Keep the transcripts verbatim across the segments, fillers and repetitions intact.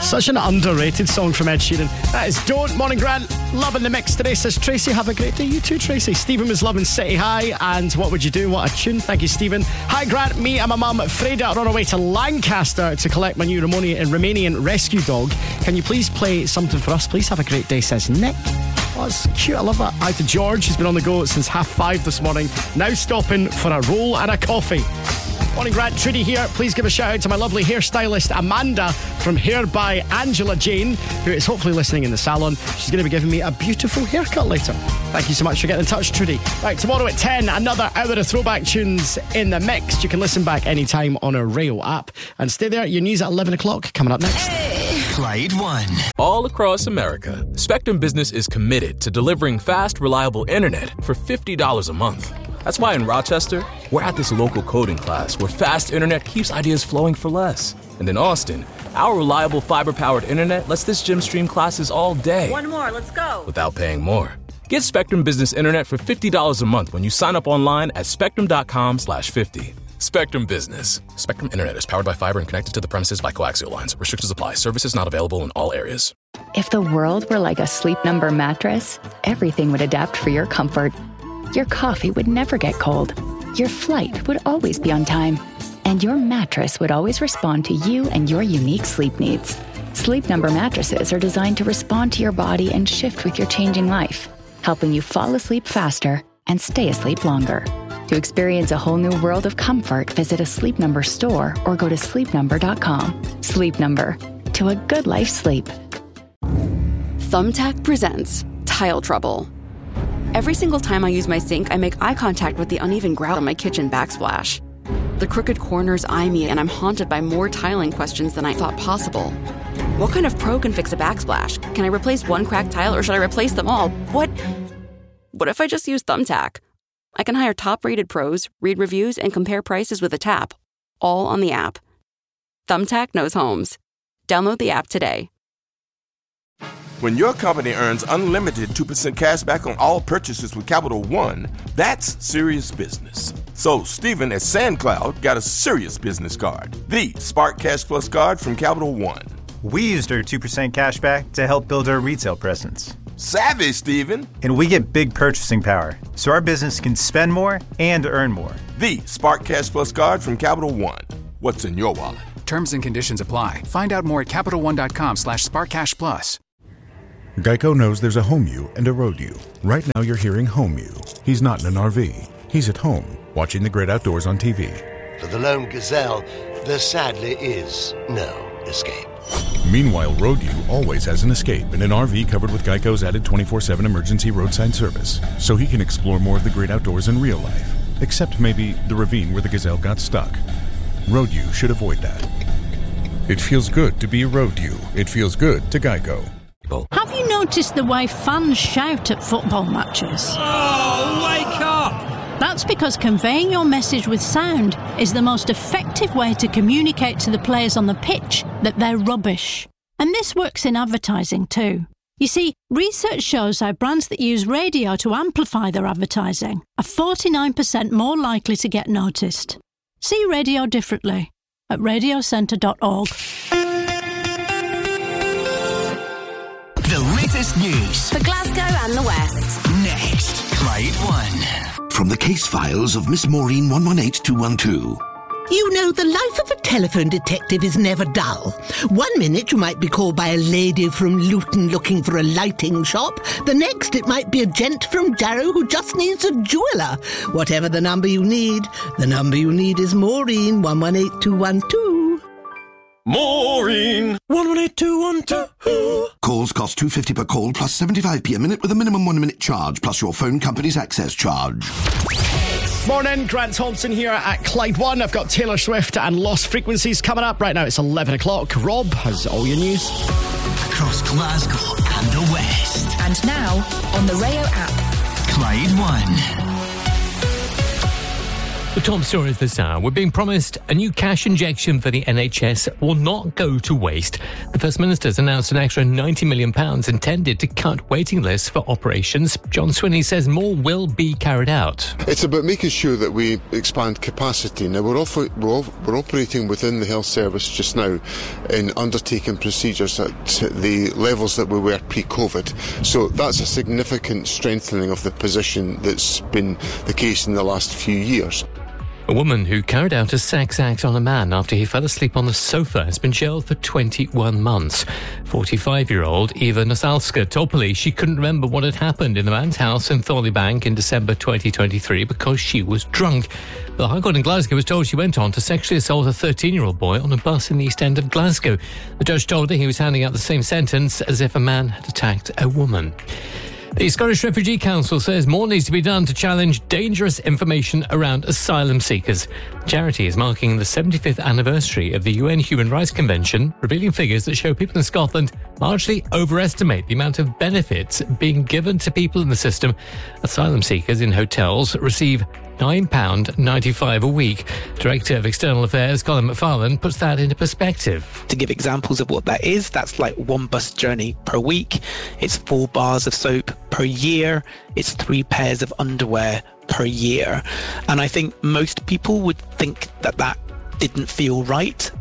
Such an underrated song from Ed Sheeran. That is Don't. Morning, Grant. Loving the mix today, says Tracy. Have a great day. You too, Tracy. Stephen was loving City High and What Would You Do? What a tune. Thank you, Stephen. Hi, Grant. Me and my mum, Freda, are on our way to Lancaster to collect my new Romanian, Romanian rescue dog. Can you please play something for us? Please have a great day, says Nick. Oh, it's cute. I love that. Hi to George. He's been on the go since half five this morning. Now stopping for a roll and a coffee. Morning, Grant. Trudy here. Please give a shout out to my lovely hairstylist Amanda from Hair by Angela Jane, who is hopefully listening in the salon. She's going to be giving me a beautiful haircut later. Thank you so much for getting in touch, Trudy. Right, tomorrow at ten, another hour of throwback tunes in the mix. You can listen back anytime on our Rayo app. And stay there. Your news at eleven o'clock coming up next. Hey. Clyde One. All across America, Spectrum Business is committed to delivering fast, reliable internet for fifty dollars a month. That's why in Rochester, we're at this local coding class where fast internet keeps ideas flowing for less. And in Austin, our reliable fiber-powered internet lets this gym stream classes all day. One more, let's go. Without paying more. Get Spectrum Business Internet for fifty dollars a month when you sign up online at spectrum.com slash 50. Spectrum Business. Spectrum Internet is powered by fiber and connected to the premises by coaxial lines. Restrictions apply. Services not available in all areas. If the world were like a Sleep Number mattress, everything would adapt for your comfort. Your coffee would never get cold. Your flight would always be on time. And your mattress would always respond to you and your unique sleep needs. Sleep Number mattresses are designed to respond to your body and shift with your changing life, helping you fall asleep faster and stay asleep longer. To experience a whole new world of comfort, visit a Sleep Number store or go to sleep number dot com. Sleep Number. To a good life sleep. Thumbtack presents Tile Trouble. Every single time I use my sink, I make eye contact with the uneven grout on my kitchen backsplash. The crooked corners eye me, and I'm haunted by more tiling questions than I thought possible. What kind of pro can fix a backsplash? Can I replace one cracked tile, or should I replace them all? What? What if I just use Thumbtack? I can hire top-rated pros, read reviews, and compare prices with a tap, all on the app. Thumbtack knows homes. Download the app today. When your company earns unlimited two percent cash back on all purchases with Capital One, that's serious business. So Stephen at SandCloud got a serious business card, the Spark Cash Plus card from Capital One. We used our two percent cash back to help build our retail presence. Savvy, Stephen. And we get big purchasing power, so our business can spend more and earn more. The Spark Cash Plus card from Capital One. What's in your wallet? Terms and conditions apply. Find out more at CapitalOne.com slash SparkCashPlus. Geico knows there's a home you and a road you. Right now you're hearing home you. He's not in an R V. He's at home, watching the great outdoors on T V. For the lone gazelle, there sadly is no escape. Meanwhile, road you always has an escape in an R V covered with Geico's added twenty-four seven emergency roadside service, so he can explore more of the great outdoors in real life. Except maybe the ravine where the gazelle got stuck. Road you should avoid that. It feels good to be a road you. It feels good to Geico. Have you noticed the way fans shout at football matches? Oh, wake up! That's because conveying your message with sound is the most effective way to communicate to the players on the pitch that they're rubbish. And this works in advertising too. You see, research shows how brands that use radio to amplify their advertising are forty-nine percent more likely to get noticed. See radio differently at radio centre dot org. The latest news for Glasgow and the West. Next, Clyde One. From the case files of Miss Maureen one one eight two one two. You know, the life of a telephone detective is never dull. One minute you might be called by a lady from Luton looking for a lighting shop. The next it might be a gent from Jarrow who just needs a jeweller. Whatever the number you need, the number you need is Maureen one one eight two one two. Maureen one one eight two one two. Calls cost two pounds fifty per call plus seventy-five p a minute with a minimum one minute charge plus your phone company's access charge. Morning, Grant Thompson here at Clyde One. I've got Taylor Swift and Lost Frequencies coming up. Right now it's eleven o'clock. Rob has all your news. Across Glasgow and the West. And now on the Rayo app. Clyde One. The top story of this hour. We're being promised a new cash injection for the N H S will not go to waste. The First Minister's announced an extra ninety million pounds intended to cut waiting lists for operations. John Swinney says more will be carried out. It's about making sure that we expand capacity. Now, we're, off, we're, off, we're operating within the health service just now in undertaking procedures at the levels that we were pre-COVID. So that's a significant strengthening of the position that's been the case in the last few years. A woman who carried out a sex act on a man after he fell asleep on the sofa has been jailed for twenty-one months. forty-five-year-old Eva Nosalska told police she couldn't remember what had happened in the man's house in Thorley Bank in December twenty twenty-three because she was drunk. The High Court in Glasgow was told she went on to sexually assault a thirteen-year-old boy on a bus in the East End of Glasgow. The judge told her he was handing out the same sentence as if a man had attacked a woman. The Scottish Refugee Council says more needs to be done to challenge dangerous information around asylum seekers. The charity is marking the seventy-fifth anniversary of the U N Human Rights Convention, revealing figures that show people in Scotland largely overestimate the amount of benefits being given to people in the system. Asylum seekers in hotels receive nine pounds ninety-five a week. Director of External Affairs Colin McFarlane puts that into perspective. To give examples of what that is, that's like one bus journey per week, it's four bars of soap per year, it's three pairs of underwear per year. And I think most people would think that that didn't feel right.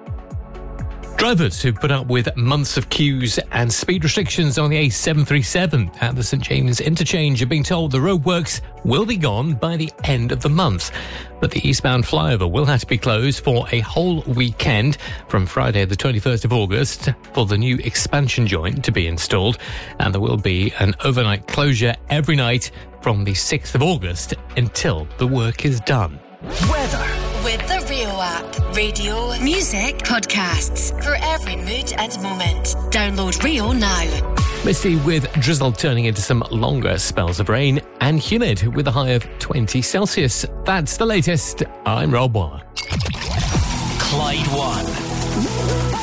Drivers who put up with months of queues and speed restrictions on the A seven thirty-seven at the St James interchange are being told the roadworks will be gone by the end of the month. But the eastbound flyover will have to be closed for a whole weekend from Friday the twenty-first of August for the new expansion joint to be installed. And there will be an overnight closure every night from the sixth of August until the work is done. Weather. With the Rio app. Radio, music, podcasts. For every mood and moment. Download Rio now. Misty with drizzle turning into some longer spells of rain, and humid with a high of twenty Celsius. That's the latest. I'm Rob Waller. Clyde One.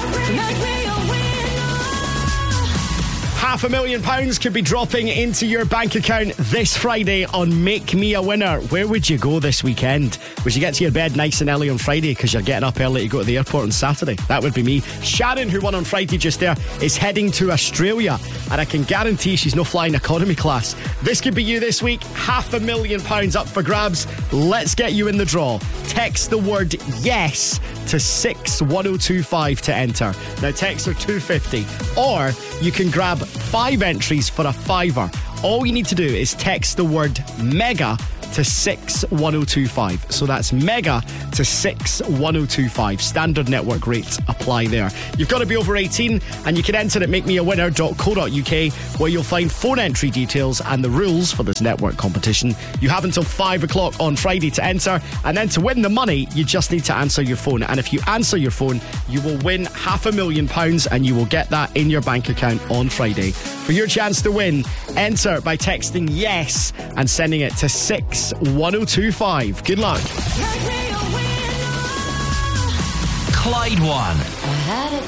Half a million pounds could be dropping into your bank account this Friday on Make Me a Winner. Where would you go this weekend? Would you get to your bed nice and early on Friday because you're getting up early to go to the airport on Saturday? That would be me. Sharon, who won on Friday just there, is heading to Australia, and I can guarantee she's no flying economy class. This could be you this week. Half a million pounds up for grabs. Let's get you in the draw. Text the word yes to six one oh two five to enter. Now texts are two fifty, or you can grab five entries for a fiver. All you need to do is text the word mega to six one oh two five. So that's mega to six one oh two five. Standard network rates apply there. You've got to be over eighteen, and you can enter at make me a winner dot co dot uk, where you'll find phone entry details and the rules for this network competition. You have until five o'clock on Friday to enter, and then to win the money, you just need to answer your phone. And if you answer your phone, you will win half a million pounds, and you will get that in your bank account on Friday. For your chance to win, enter by texting yes and sending it to six one oh two five. Good luck. Clyde One.